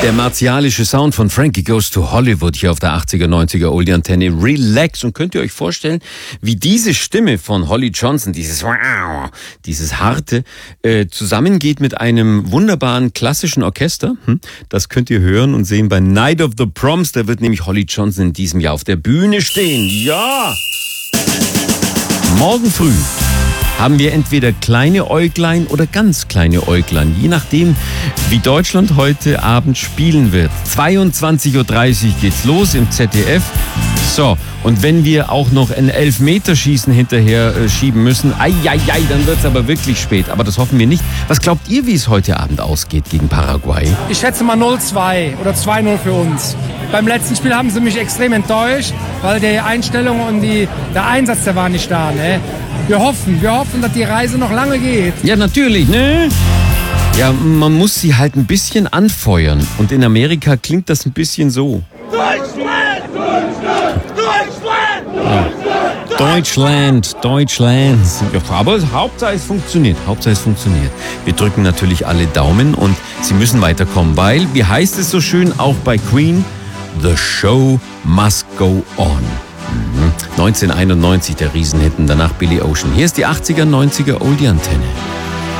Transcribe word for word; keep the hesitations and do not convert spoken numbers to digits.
Der martialische Sound von Frankie Goes to Hollywood hier auf der achtziger, neunziger Oldie Antenne. Relax. Und könnt ihr euch vorstellen, wie diese Stimme von Holly Johnson, dieses Wow, dieses harte, äh, zusammengeht mit einem wunderbaren klassischen Orchester? Hm? Das könnt ihr hören und sehen bei Night of the Proms. Da wird nämlich Holly Johnson in diesem Jahr auf der Bühne stehen. Ja! Morgen früh haben wir entweder kleine Äuglein oder ganz kleine Äuglein, je nachdem, wie Deutschland heute Abend spielen wird. zweiundzwanzig Uhr dreißig geht's los im Z D F. So, und wenn wir auch noch ein Elfmeterschießen hinterher äh, schieben müssen, ai, ai, ai, dann wird's aber wirklich spät. Aber das hoffen wir nicht. Was glaubt ihr, wie es heute Abend ausgeht gegen Paraguay? Ich schätze mal null zwei oder zwei null für uns. Beim letzten Spiel haben sie mich extrem enttäuscht, weil die Einstellung und die, der Einsatz, der war nicht da, ne? Wir hoffen, wir hoffen, dass die Reise noch lange geht. Ja, natürlich, ne? Ja, man muss sie halt ein bisschen anfeuern. Und in Amerika klingt das ein bisschen so. Deutschland! Deutschland! Deutschland! Ja. Deutschland, Deutschland. Ja, aber Hauptsache es funktioniert. Hauptsache es funktioniert. Wir drücken natürlich alle Daumen und sie müssen weiterkommen, weil, wie heißt es so schön, auch bei Queen, the show must go on. Mhm. neunzehnhunderteinundneunzig der Riesenhit, danach Billy Ocean. Hier ist die achtziger, neunziger Oldie Antenne.